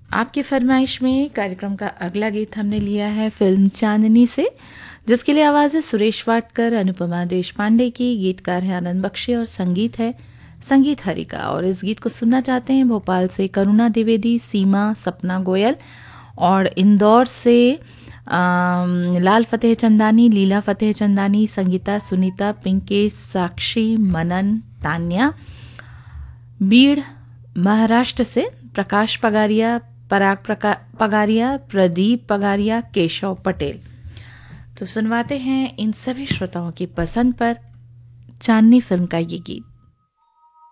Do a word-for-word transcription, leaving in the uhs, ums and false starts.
आपकी फरमाइश में कार्यक्रम का अगला गीत हमने लिया है फिल्म चांदनी से, जिसके लिए आवाज़ है सुरेश वाडकर, अनुपमा देशपांडे की, गीतकार है आनंद बख्शी और संगीत है संगीत हरिका। और इस गीत को सुनना चाहते हैं भोपाल से करुणा द्विवेदी, सीमा, सपना गोयल, और इंदौर से आम, लाल फतेह चंदानी, लीला फतेह चंदानी, संगीता, सुनीता, पिंकेश, साक्षी, मनन, तान्या। बीड़ महाराष्ट्र से प्रकाश पगारिया, पराग प्रका, पगारिया, प्रदीप पगारिया, केशव पटेल। तो सुनवाते हैं इन सभी श्रोताओं की पसंद पर चांदनी फिल्म का ये गीत।